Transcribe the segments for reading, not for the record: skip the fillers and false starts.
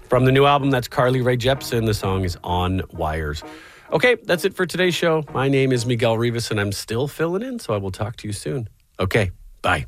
From the new album, that's Carly Rae Jepsen. The song is On Wires. Okay, that's it for today's show. My name is Miguel Rivas, and I'm still filling in, so I will talk to you soon. Okay, bye.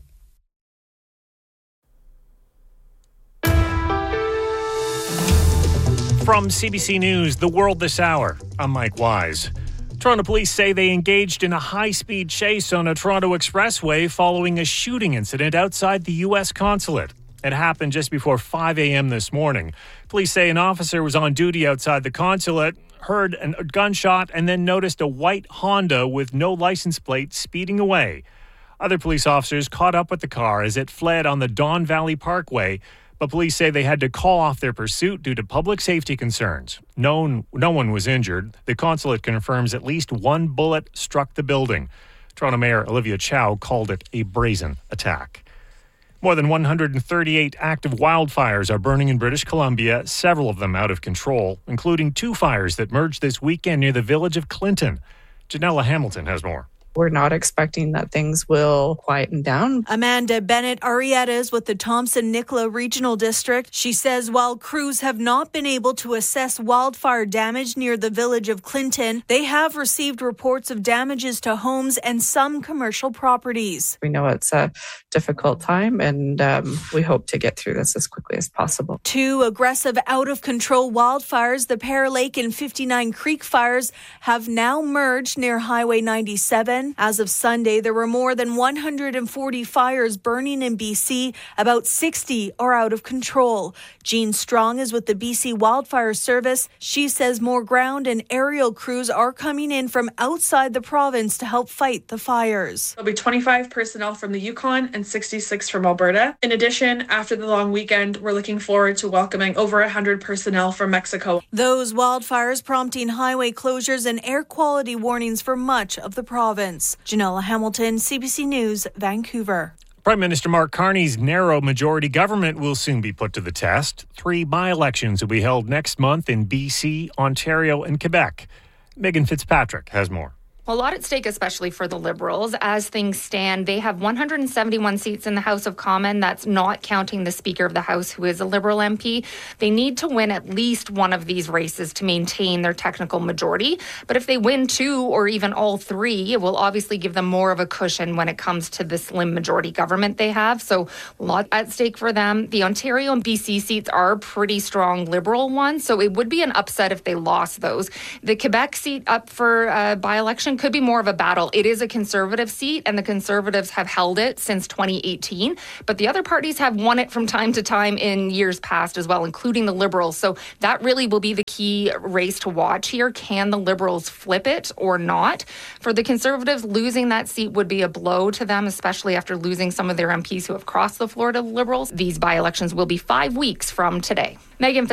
From CBC News, The World This Hour, I'm Mike Wise. Toronto police say they engaged in a high-speed chase on a Toronto expressway following a shooting incident outside the U.S. consulate. It happened just before 5 a.m. this morning. Police say an officer was on duty outside the consulate, heard a gunshot, and then noticed a white Honda with no license plate speeding away. Other police officers caught up with the car as it fled on the Don Valley Parkway, but police say they had to call off their pursuit due to public safety concerns. No one was injured. The consulate confirms at least one bullet struck the building. Toronto Mayor Olivia Chow called it a brazen attack. More than 138 active wildfires are burning in British Columbia, several of them out of control, including 2 fires that merged this weekend near the village of Clinton. Janella Hamilton has more. We're not expecting that things will quieten down. Amanda Bennett Arrieta is with the Thompson-Nicola Regional District. She says while crews have not been able to assess wildfire damage near the village of Clinton, they have received reports of damages to homes and some commercial properties. We know it's a difficult time, and we hope to get through this as quickly as possible. 2 aggressive, out-of-control wildfires, the Pear Lake and 59 Creek fires, have now merged near Highway 97. As of Sunday, there were more than 140 fires burning in BC. About 60 are out of control. Jean Strong is with the BC Wildfire Service. She says more ground and aerial crews are coming in from outside the province to help fight the fires. There'll be 25 personnel from the Yukon and 66 from Alberta. In addition, after the long weekend, we're looking forward to welcoming over 100 personnel from Mexico. Those wildfires prompting highway closures and air quality warnings for much of the province. Janella Hamilton, CBC News, Vancouver. Prime Minister Mark Carney's narrow majority government will soon be put to the test. 3 by-elections will be held next month in BC, Ontario, and Quebec. Megan Fitzpatrick has more. A lot at stake, especially for the Liberals. As things stand, they have 171 seats in the House of Commons. That's not counting the Speaker of the House, who is a Liberal MP. They need to win at least one of these races to maintain their technical majority. But if they win 2 or even all 3, it will obviously give them more of a cushion when it comes to the slim majority government they have. So a lot at stake for them. The Ontario and BC seats are pretty strong Liberal ones, so it would be an upset if they lost those. The Quebec seat up for by-election could be more of a battle. It is a Conservative seat, and the Conservatives have held it since 2018. But the other parties have won it from time to time in years past as well, including the Liberals. So that really will be the key race to watch here. Can the Liberals flip it or not? For the Conservatives, losing that seat would be a blow to them, especially after losing some of their MPs who have crossed the floor to the Liberals. These by-elections will be 5 weeks from today. Megan